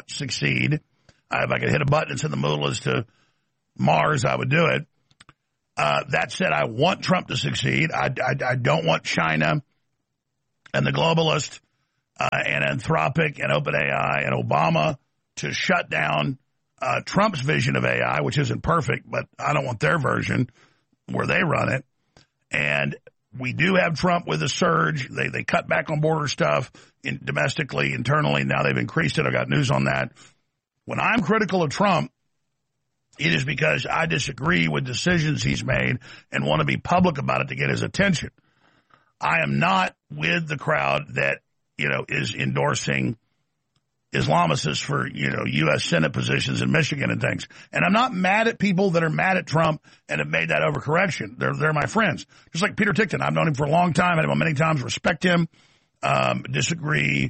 not succeed. If I could hit a button and send the mullahs to Mars, I would do it. That said, I want Trump to succeed. I don't want China and the globalists and Anthropic and OpenAI and Obama to shut down Trump's vision of AI, which isn't perfect, but I don't want their version where they run it. And we do have Trump with a surge. They cut back on border stuff domestically, internally. Now they've increased it. I got news on that. When I'm critical of Trump, it is because I disagree with decisions he's made and want to be public about it to get his attention. I am not with the crowd that, is endorsing Islamicists for, U.S. Senate positions in Michigan and things. And I'm not mad at people that are mad at Trump and have made that overcorrection. They're my friends. Just like Peter Tickton. I've known him for a long time. I've had him on many times, respect him, disagree,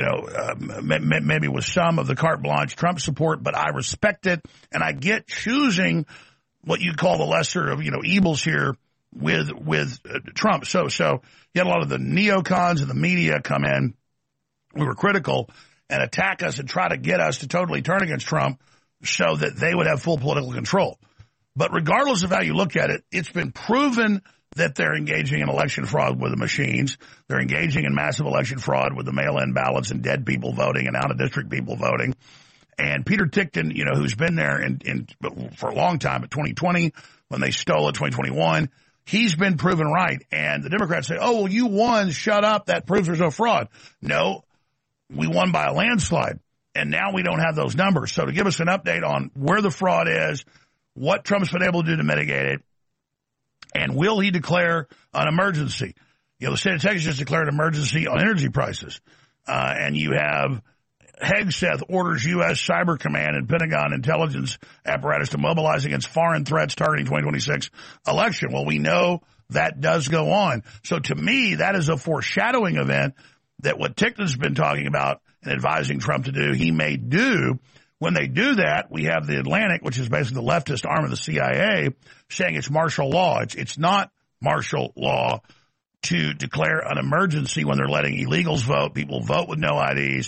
maybe with some of the carte blanche Trump support, but I respect it. And I get choosing what you call the lesser of, evils here with Trump. So you had a lot of the neocons and the media come in. We were critical and attack us and try to get us to totally turn against Trump so that they would have full political control. But regardless of how you look at it, it's been proven that they're engaging in election fraud with the machines. They're engaging in massive election fraud with the mail-in ballots and dead people voting and out-of-district people voting. And Peter Tickton, who's been there for a long time, at 2020, when they stole it, 2021, he's been proven right. And the Democrats say, oh, well, you won, shut up, that proves there's no fraud. No, we won by a landslide. And now we don't have those numbers. So to give us an update on where the fraud is, what Trump's been able to do to mitigate it, and will he declare an emergency? The state of Texas just declared an emergency on energy prices. And you have Hegseth orders U.S. Cyber Command and Pentagon intelligence apparatus to mobilize against foreign threats targeting 2026 election. Well, we know that does go on. So to me, that is a foreshadowing event that what Tickton's been talking about and advising Trump to do, he may do. When they do that, we have the Atlantic, which is basically the leftist arm of the CIA, saying it's martial law. It's not martial law to declare an emergency when they're letting illegals vote, people vote with no IDs.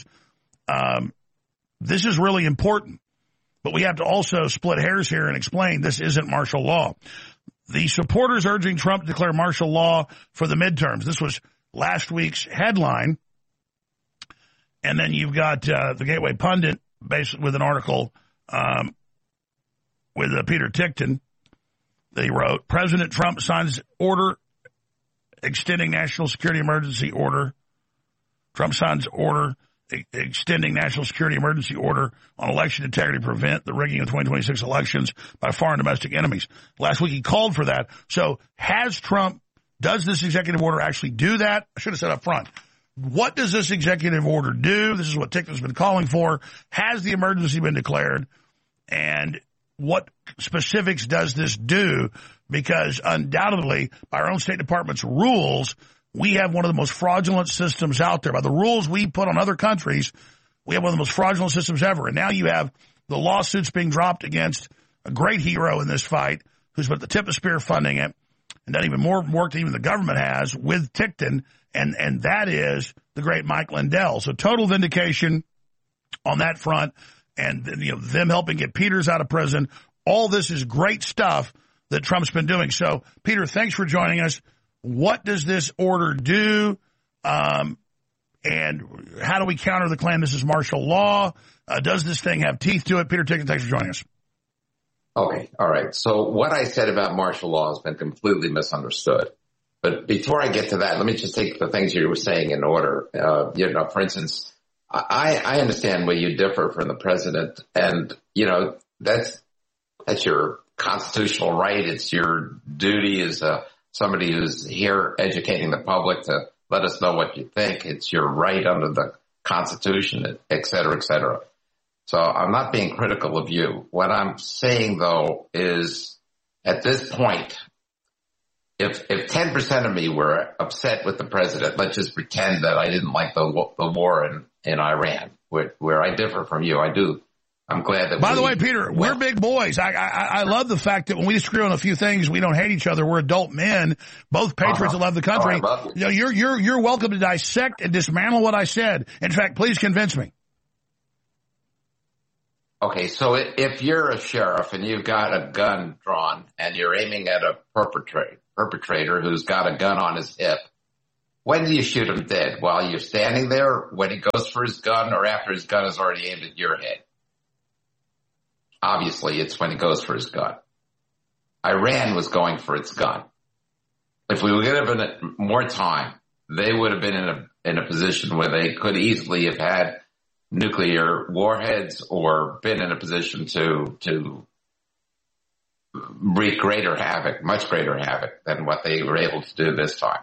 This is really important. But we have to also split hairs here and explain this isn't martial law. The supporters urging Trump to declare martial law for the midterms. This was last week's headline. And then you've got the Gateway Pundit, basically with an article with Peter Tickton that he wrote. President Trump signs order extending national security emergency order. Trump signs order extending national security emergency order on election integrity to prevent the rigging of 2026 elections by foreign domestic enemies. Last week he called for that. So does this executive order actually do that? I should have said up front. What does this executive order do? This is what Tickton's been calling for. Has the emergency been declared? And what specifics does this do? Because undoubtedly, by our own State Department's rules, we have one of the most fraudulent systems out there. By the rules we put on other countries, we have one of the most fraudulent systems ever. And now you have the lawsuits being dropped against a great hero in this fight who's been at the tip of the spear funding it and done even more work than even the government has with Tickton. And that is the great Mike Lindell. So total vindication on that front, and them helping get Peters out of prison. All this is great stuff that Trump's been doing. So, Peter, thanks for joining us. What does this order do? And how do we counter the claim this is martial law? Does this thing have teeth to it? Peter Tickton, thanks for joining us. Okay, all right. So what I said about martial law has been completely misunderstood. But before I get to that, let me just take the things you were saying in order. For instance, I understand where you differ from the president, and that's your constitutional right. It's your duty as somebody who's here educating the public to let us know what you think. It's your right under the Constitution, et cetera, et cetera. So I'm not being critical of you. What I'm saying, though, is at this point, if 10% of me were upset with the president, let's just pretend that I didn't like the war in Iran, where I differ from you. I do. I'm glad that. By the way, Peter, we're big boys. I love the fact that when we disagree on a few things, we don't hate each other. We're adult men, both patriots that love the country. Oh, You're welcome to dissect and dismantle what I said. In fact, please convince me. Okay, so if you're a sheriff and you've got a gun drawn and you're aiming at a perpetrator who's got a gun on his hip, when do you shoot him dead? While you're standing there, when he goes for his gun, or after his gun is already aimed at your head? Obviously, it's when he goes for his gun. Iran was going for its gun. If we were given it more time, they would have been in a position where they could easily have had nuclear warheads or been in a position to wreak greater havoc, much greater havoc than what they were able to do this time.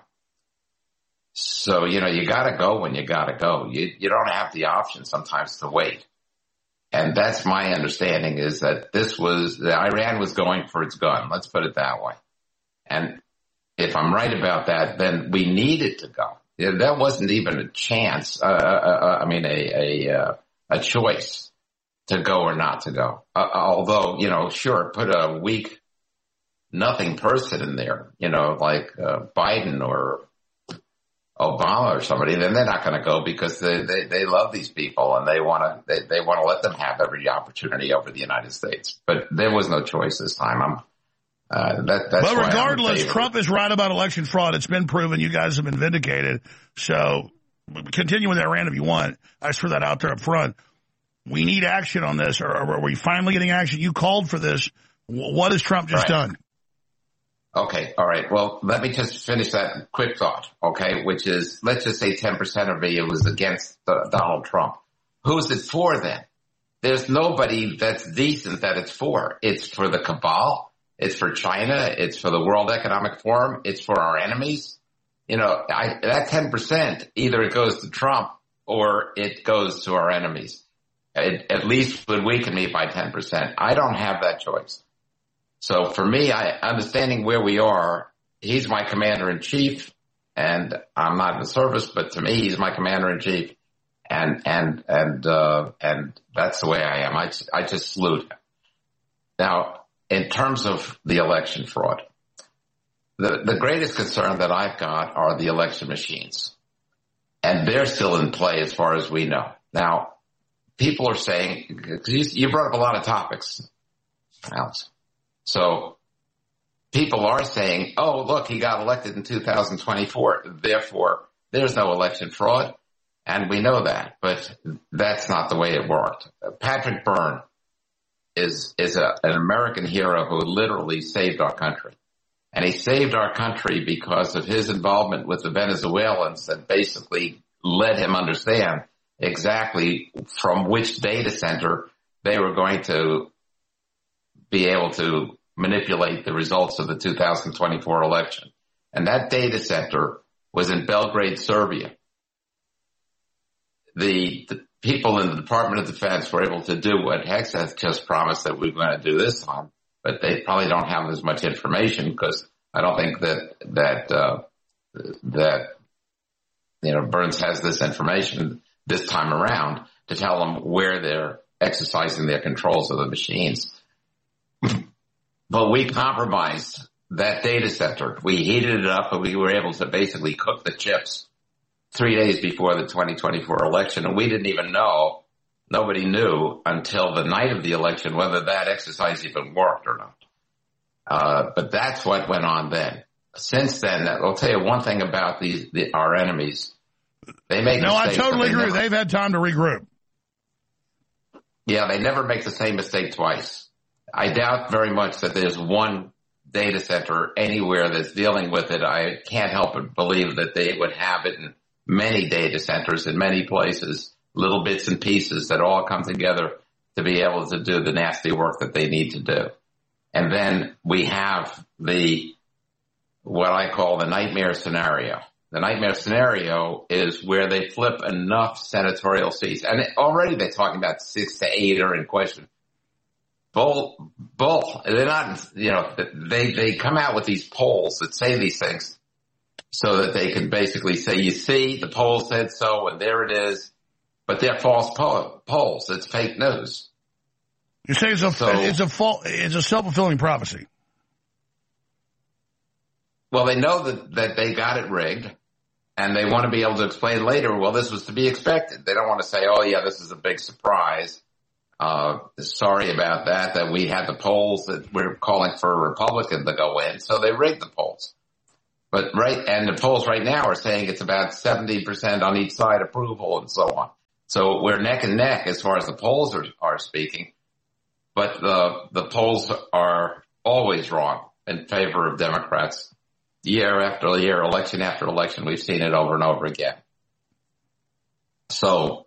So, you gotta go when you gotta go. You don't have the option sometimes to wait. And that's my understanding, is that Iran was going for its gun. Let's put it that way. And if I'm right about that, then we needed to go. That wasn't even a chance. A choice to go or not to go. Although, sure, put a weak, nothing person in there, like Biden or Obama or somebody, then they're not going to go because they love these people and they want to let them have every opportunity over the United States. But there was no choice this time. But regardless, Trump is right about election fraud. It's been proven. You guys have been vindicated. So continue with Iran if you want. I just threw that out there up front. We need action on this. Or are we finally getting action? You called for this. What has Trump just done? Okay. All right. Well, let me just finish that quick thought. Okay. Which is, let's just say 10% of it was against Donald Trump. Who's it for then? There's nobody that's decent that it's for. It's for the cabal. It's for China. It's for the World Economic Forum. It's for our enemies. That 10%, either it goes to Trump or it goes to our enemies. It at least would weaken me by 10%. I don't have that choice. So for me, understanding where we are, he's my commander in chief, and I'm not in the service, but to me, he's my commander in chief, and that's the way I am. I just salute him. Now, in terms of the election fraud, the greatest concern that I've got are the election machines. And they're still in play as far as we know. Now, people are saying, because you brought up a lot of topics, Alex. So people are saying, oh, look, he got elected in 2024. Therefore, there's no election fraud. And we know that. But that's not the way it worked. Patrick Byrne is an American hero who literally saved our country. And he saved our country because of his involvement with the Venezuelans that basically let him understand exactly from which data center they were going to be able to manipulate the results of the 2024 election. And that data center was in Belgrade, Serbia. The people in the Department of Defense were able to do what Hegseth just promised that we were going to do this time, but they probably don't have as much information because I don't think that Burns has this information this time around to tell them where they're exercising their controls of the machines. But we compromised that data center. We heated it up and we were able to basically cook the chips 3 days before the 2024 election. And we didn't even know, nobody knew until the night of the election whether that exercise even worked or not. But that's what went on then. Since then, I'll tell you one thing about our enemies. They make mistakes. No, I totally agree. They've had time to regroup. Yeah, they never make the same mistake twice. I doubt very much that there's one data center anywhere that's dealing with it. I can't help but believe that they would have it in many data centers in many places, little bits and pieces that all come together to be able to do the nasty work that they need to do. And then we have what I call the nightmare scenario. The nightmare scenario is where they flip enough senatorial seats. And already they're talking about 6 to 8 are in question. Bull. They're not, they come out with these polls that say these things so that they can basically say, you see, the poll said so, and there it is. But they're false polls. It's fake news. You say it's a self-fulfilling prophecy. Well, they know that they got it rigged, and they want to be able to explain later, well, this was to be expected. They don't want to say, oh, yeah, this is a big surprise. Sorry about that we had the polls that we're calling for a Republican to go in, so they rigged the polls. But and the polls right now are saying it's about 70% on each side approval and so on. So we're neck and neck as far as the polls are speaking. But the polls are always wrong in favor of Democrats. Year after year, election after election, we've seen it over and over again. So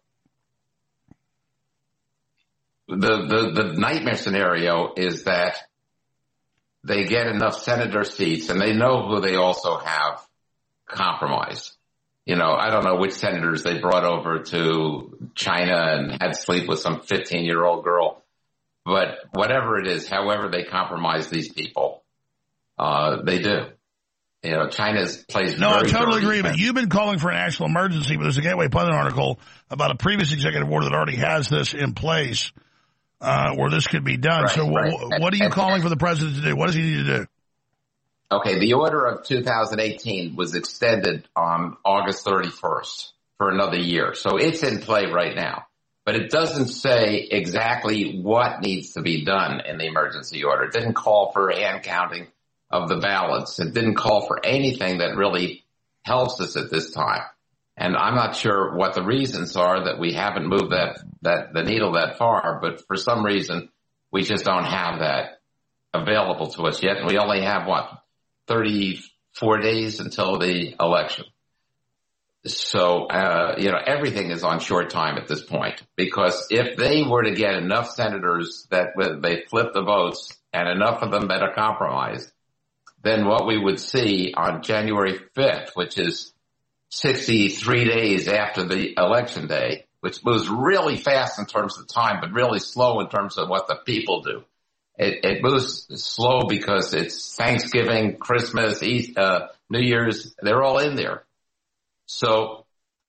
the nightmare scenario is that they get enough senator seats, and they know who they also have compromised. I don't know which senators they brought over to China and had sleep with some 15-year-old girl. But whatever it is, however they compromise these people, they do. China plays. No, I totally agree. But you've been calling for a national emergency, but there's a Gateway Pundit article about a previous executive order that already has this in place, where this could be done. Right, so what are you calling for the president to do? What does he need to do? Okay, the order of 2018 was extended on August 31st for another year. So it's in play right now. But it doesn't say exactly what needs to be done in the emergency order. It didn't call for hand counting of the ballots. It didn't call for anything that really helps us at this time. And I'm not sure what the reasons are that we haven't moved the needle that far, but for some reason we just don't have that available to us yet. And we only have 34 days until the election. So, everything is on short time at this point, because if they were to get enough senators that they flip the votes and enough of them that are compromised, then what we would see on January 5th, which is 63 days after the election day, which moves really fast in terms of time, but really slow in terms of what the people do. It moves slow because it's Thanksgiving, Christmas, Easter, New Year's, they're all in there. So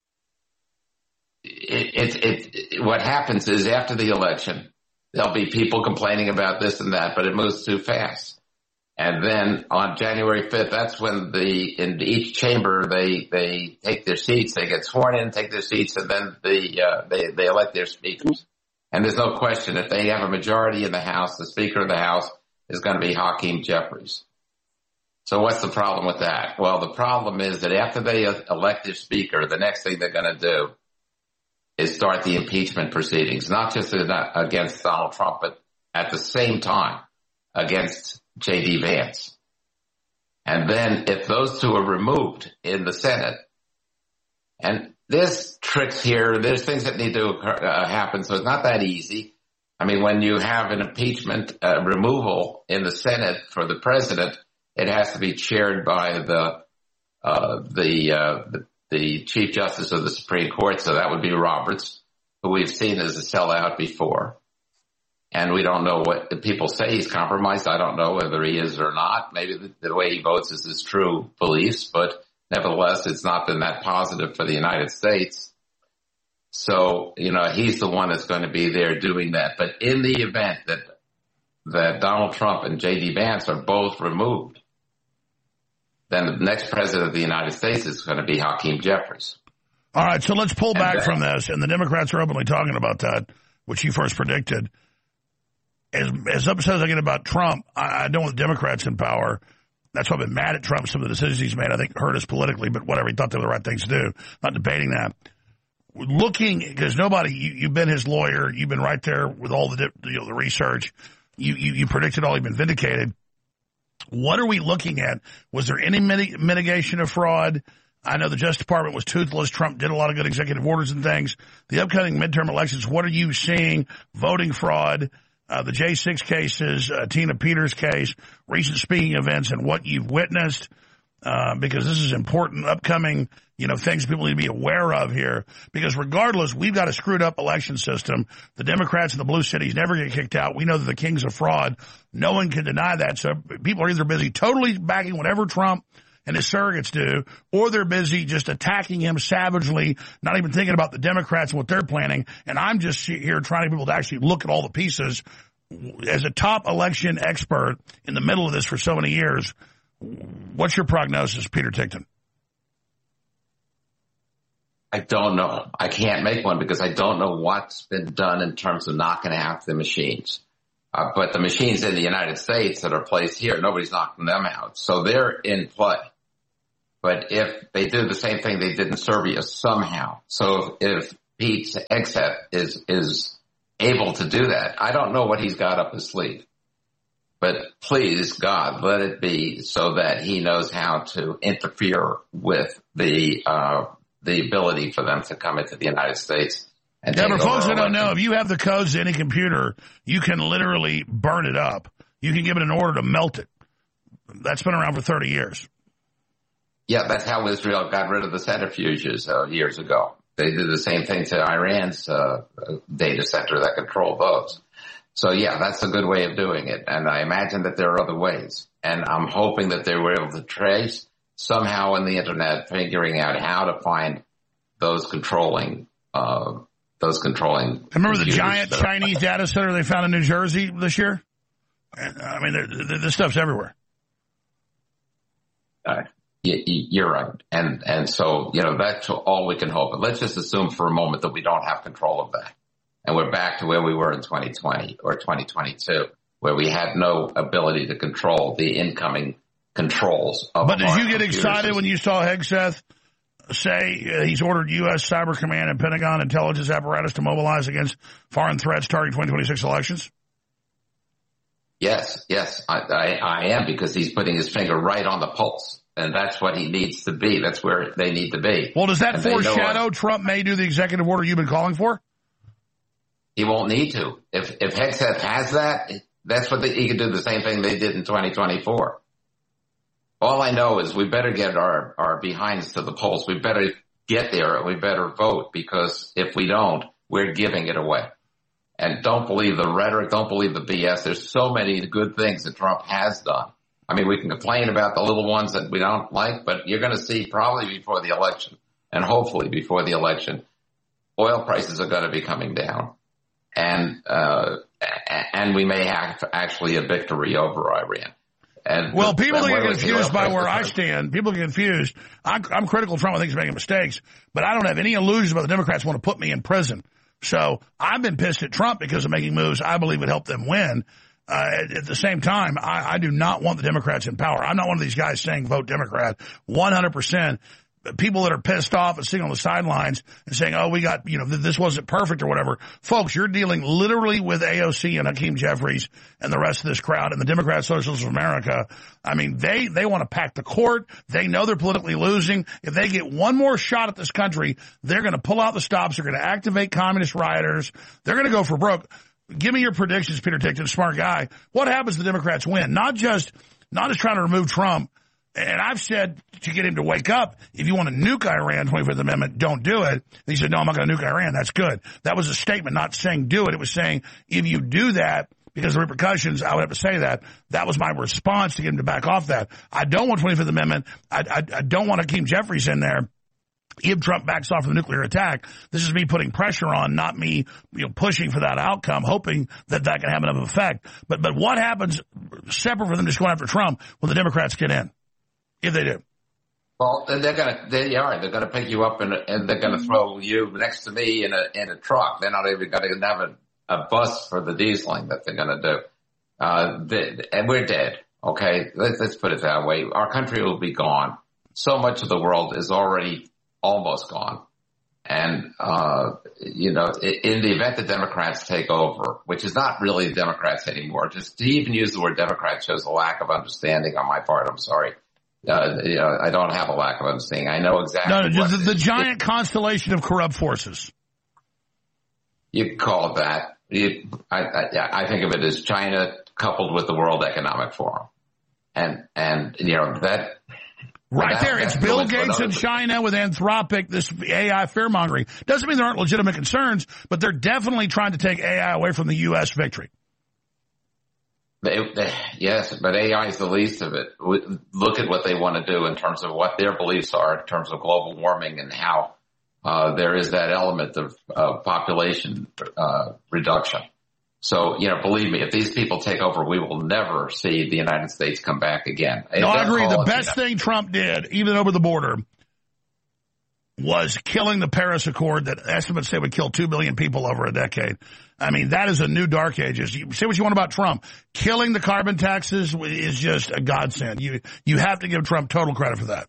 what happens is after the election, there'll be people complaining about this and that, but it moves too fast. And then on January 5th, that's when in each chamber, they take their seats, they get sworn in, take their seats, and then they elect their speakers. And there's no question, if they have a majority in the House, the Speaker of the House is going to be Hakeem Jeffries. So what's the problem with that? Well, the problem is that after they elect their speaker, the next thing they're going to do is start the impeachment proceedings, not just against Donald Trump, but at the same time against J.D. Vance. And then if those two are removed in the Senate, and there's tricks here, there's things that need to happen, so it's not that easy. I mean, when you have an impeachment removal in the Senate for the president, it has to be chaired by the Chief Justice of the Supreme Court, so that would be Roberts, who we've seen as a sellout before. And we don't know what the people say. He's compromised. I don't know whether he is or not. Maybe the way he votes is his true beliefs, but nevertheless, it's not been that positive for the United States. So, he's the one that's going to be there doing that. But in the event that Donald Trump and J.D. Vance are both removed, then the next president of the United States is going to be Hakeem Jeffries. All right, so let's pull back from this, and the Democrats are openly talking about that, which you first predicted. As upset as I get about Trump, I don't want Democrats in power. That's why I've been mad at Trump. Some of the decisions he's made, I think, hurt us politically, but whatever. He thought they were the right things to do. Not debating that. Looking, because you've been his lawyer. You've been right there with all the research. You predicted all. You've been vindicated. What are we looking at? Was there any mitigation of fraud? I know the Justice Department was toothless. Trump did a lot of good executive orders and things. The upcoming midterm elections, what are you seeing? Voting fraud, the J6 cases, Tina Peters case, recent speaking events, and what you've witnessed, because this is important, upcoming, things people need to be aware of here. Because regardless, we've got a screwed up election system. The Democrats in the blue cities never get kicked out. We know that the kings of fraud. No one can deny that. So people are either busy totally backing whatever Trump and his surrogates do, or they're busy just attacking him savagely, not even thinking about the Democrats and what they're planning. And I'm just here trying to get people to actually look at all the pieces. As a top election expert in the middle of this for so many years, what's your prognosis, Peter Tickton? I don't know. I can't make one because I don't know what's been done in terms of knocking out the machines. But the machines in the United States that are placed here, nobody's knocking them out. So they're in play. But if they do the same thing they did in Serbia somehow, so if Pete Hegseth is able to do that, I don't know what he's got up his sleeve. But please, God, let it be so that he knows how to interfere with the ability for them to come into the United States. And yeah, but folks that don't know, if you have the codes to any computer, you can literally burn it up. You can give it an order to melt it. That's been around for 30 years. Yeah, that's how Israel got rid of the centrifuges years ago. They did the same thing to Iran's data center that controlled those. So, yeah, that's a good way of doing it. And I imagine that there are other ways. And I'm hoping that they were able to trace somehow in the Internet, figuring out how to find those controlling Remember the giant Chinese data center they found in New Jersey this year? I mean, this stuff's everywhere. You're right. And so, that's all we can hope. But let's just assume for a moment that we don't have control of that. And we're back to where we were in 2020 or 2022, where we had no ability to control the incoming controls of. But did you get excited when you saw Hegseth say he's ordered U.S. Cyber Command and Pentagon intelligence apparatus to mobilize against foreign threats targeting 2026 elections? Yes, I am, because he's putting his finger right on the pulse. And that's what he needs to be. That's where they need to be. Well, does that foreshadow Trump may do the executive order you've been calling for? He won't need to. If Hegseth has that, that's what he could do the same thing they did in 2024. All I know is we better get our behinds to the polls. We better get there and we better vote, because if we don't, we're giving it away. And don't believe the rhetoric. Don't believe the BS. There's so many good things that Trump has done. I mean, we can complain about the little ones that we don't like, but you're going to see probably before the election, and hopefully before the election, oil prices are going to be coming down. And we may have actually a victory over Iran. And well, people get confused by where I stand. People get confused. I'm critical of Trump. I think he's making mistakes, but I don't have any illusions about the Democrats want to put me in prison. So I've been pissed at Trump because of making moves I believe would help them win. At the same time, I do not want the Democrats in power. I'm not one of these guys saying vote Democrat. 100%. People that are pissed off and sitting on the sidelines and saying, oh, we got, this wasn't perfect or whatever. Folks, you're dealing literally with AOC and Hakeem Jeffries and the rest of this crowd and the Democrat Socialists of America. I mean, they want to pack the court. They know they're politically losing. If they get one more shot at this country, they're going to pull out the stops. They're going to activate communist rioters. They're going to go for broke. Give me your predictions, Peter Tickton, smart guy. What happens if the Democrats win? Not just trying to remove Trump. And I've said to get him to wake up, if you want to nuke Iran, 25th Amendment, don't do it. And he said, no, I'm not going to nuke Iran. That's good. That was a statement, not saying do it. It was saying if you do that, because of the repercussions, I would have to say that. That was my response to get him to back off that. I don't want 25th Amendment. I don't want Hakeem Jeffries in there. If Trump backs off from the nuclear attack, this is me putting pressure on, not me, pushing for that outcome, hoping that can have enough effect. But what happens separate from them just going after Trump when the Democrats get in? If they do. Well, they're gonna pick you up and they're gonna throw you next to me in a truck. They're not even gonna have a bus for the dieseling that they're gonna do. And we're dead. Okay, let's put it that way. Our country will be gone. So much of the world is already almost gone. And in the event the Democrats take over, which is not really Democrats anymore, just to even use the word Democrat shows a lack of understanding on my part. I'm sorry. I don't have a lack of understanding. I know exactly. No, the giant constellation of corrupt forces. You call it that. I think of it as China coupled with the World Economic Forum, and that. Right there, it's Bill Gates in China with Anthropic, this AI fear-mongering. Doesn't mean there aren't legitimate concerns, but they're definitely trying to take AI away from the U.S. victory. Yes, but AI is the least of it. Look at what they want to do in terms of what their beliefs are in terms of global warming and how there is that element of population reduction. So, believe me, if these people take over, we will never see the United States come back again. No, I agree. The best thing Trump did, even over the border, was killing the Paris Accord that estimates say would kill 2 billion people over a decade. I mean, that is a new dark ages. You say what you want about Trump. Killing the carbon taxes is just a godsend. You have to give Trump total credit for that.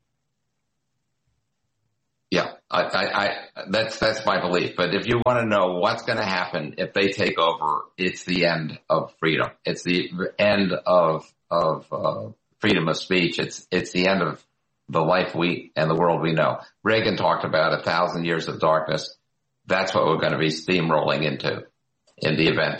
Yeah, that's my belief. But if you want to know what's going to happen if they take over, it's the end of freedom. It's the end of freedom of speech. It's the end of the life and the world we know. Reagan talked about 1,000 years of darkness. That's what we're going to be steamrolling into in the event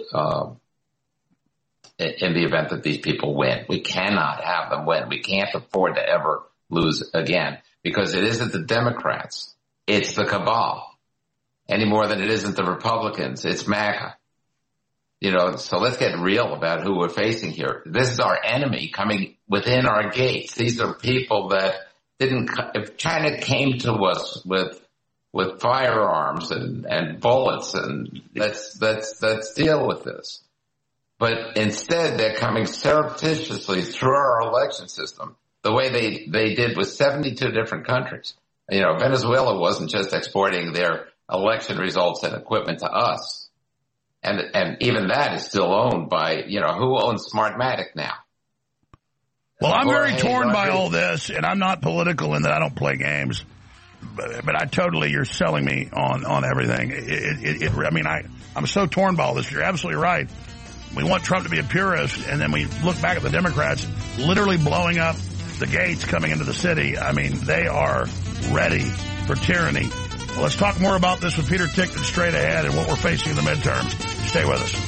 that these people win. We cannot have them win. We can't afford to ever lose again, because it isn't the Democrats. It's the cabal any more than it isn't the Republicans. It's MAGA. So let's get real about who we're facing here. This is our enemy coming within our gates. These are people that if China came to us with firearms and bullets, and let's deal with this. But instead, they're coming surreptitiously through our election system, the way they did with 72 different countries. Venezuela wasn't just exporting their election results and equipment to us. And even that is still owned by, who owns Smartmatic now? Well, I'm very torn by all this, and I'm not political in that I don't play games. But you're selling me on everything. I'm so torn by all this. You're absolutely right. We want Trump to be a purist, and then we look back at the Democrats literally blowing up the gates coming into the city. I mean, they are ready for tyranny. Well, let's talk more about this with Peter Tickton straight ahead and what we're facing in the midterms. Stay with us.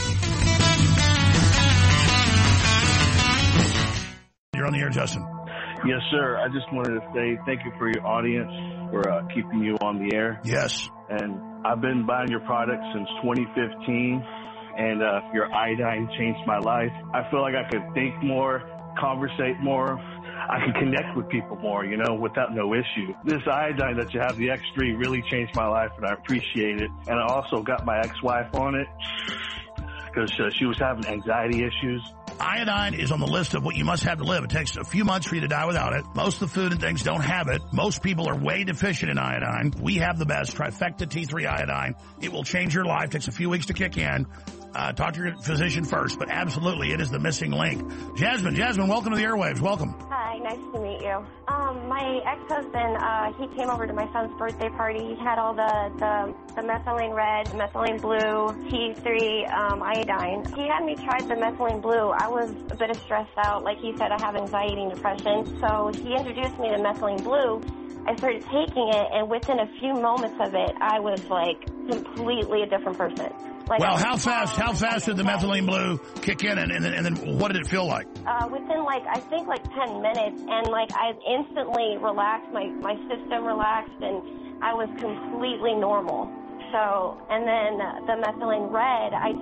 You're on the air, Justin. Yes, sir. I just wanted to say thank you for your audience, for keeping you on the air. Yes. And I've been buying your products since 2015, and your iodine changed my life. I feel like I could think more, conversate more. I can connect with people more, without no issue. This iodine that you have, the X3, really changed my life, and I appreciate it. And I also got my ex-wife on it because she was having anxiety issues. Iodine is on the list of what you must have to live. It takes a few months for you to die without it. Most of the food and things don't have it. Most people are way deficient in iodine. We have the best Trifecta T3 iodine. It will change your life. It takes a few weeks to kick in. Talk to your physician first, but absolutely, it is the missing link. Jasmine, welcome to the airwaves. Welcome. Hi, nice to meet you. My ex-husband, he came over to my son's birthday party. He had all the methylene red, methylene blue, T3 iodine. He had me try the methylene blue. I was a bit stressed out. Like he said, I have anxiety and depression. So he introduced me to methylene blue. I started taking it, and within a few moments of it, I was like completely a different person. Well, how fast did the methylene blue kick in, and then what did it feel like? Within I think 10 minutes, and I instantly relaxed, my system relaxed, and I was completely normal. So, and then the methylene red, I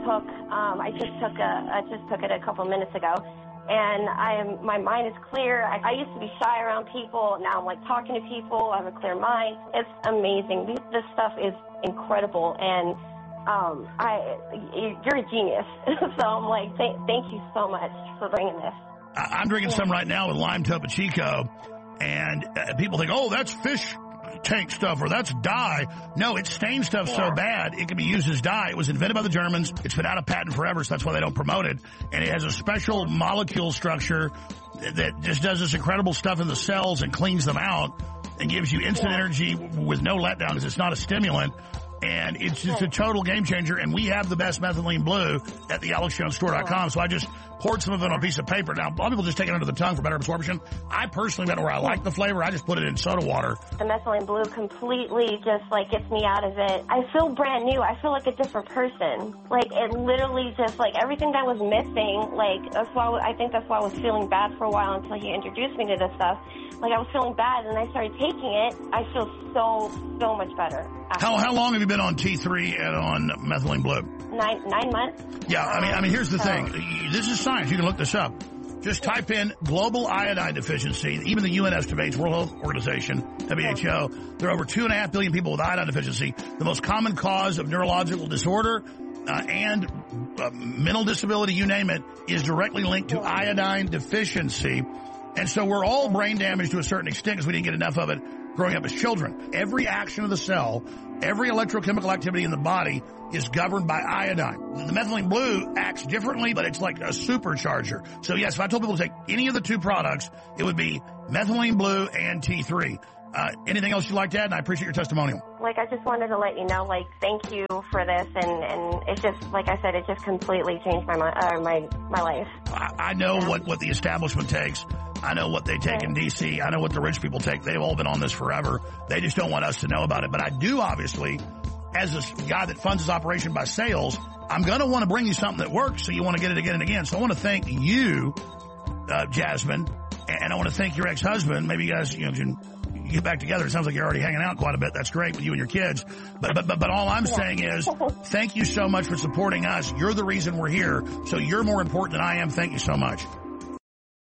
just took it a couple minutes ago, and my mind is clear. I used to be shy around people. Now I'm talking to people. I have a clear mind. It's amazing. This stuff is incredible, and you're a genius. So I'm thank you so much for bringing this. I'm drinking some right now with lime Topo Chico, and people think, oh, that's fish tank stuff or that's dye. No, it's stain stuff so bad it can be used as dye. It was invented by the Germans. It's been out of patent forever, so that's why they don't promote it. And it has a special molecule structure that just does this incredible stuff in the cells and cleans them out and gives you instant energy with no letdown because it's not a stimulant. And it's just a total game changer. And we have the best methylene blue at the AlexJonesStore.com. So I just poured some of it on a piece of paper. Now, a lot of people just take it under the tongue for better absorption. I personally went where I like the flavor. I just put it in soda water. The methylene blue completely just gets me out of it. I feel brand new. I feel like a different person. It literally just everything that was missing. I think that's why I was feeling bad for a while until he introduced me to this stuff. I was feeling bad, and I started taking it. I feel so much better. How long have you been on T3 and on methylene blue? 9 months. Yeah, I mean, here's the thing. This is science. You can look this up. Just type in global iodine deficiency. Even the UN estimates, World Health Organization, WHO, there are over 2.5 billion people with iodine deficiency. The most common cause of neurological disorder and mental disability, you name it, is directly linked to iodine deficiency. And so we're all brain damaged to a certain extent because we didn't get enough of it growing up as children. Every action of the cell, every electrochemical activity in the body is governed by iodine. The methylene blue acts differently, but it's like a supercharger. So yes, if I told people to take any of the two products, it would be methylene blue and T3. Anything else you'd like to add? And I appreciate your testimonial. Like, I just wanted to let you know, like, thank you for this, and it's just, like I said, it just completely changed my life. I know what the establishment takes. I know what they take in D.C. I know what the rich people take. They've all been on this forever. They just don't want us to know about it. But I do, obviously, as a guy that funds his operation by sales, I'm going to want to bring you something that works, so you want to get it again and again. So I want to thank you, Jasmine, and I want to thank your ex-husband. Maybe you guys, can get back together. It sounds like you're already hanging out quite a bit. That's great with you and your kids. But all I'm saying is thank you so much for supporting us. You're the reason we're here. So you're more important than I am. Thank you so much.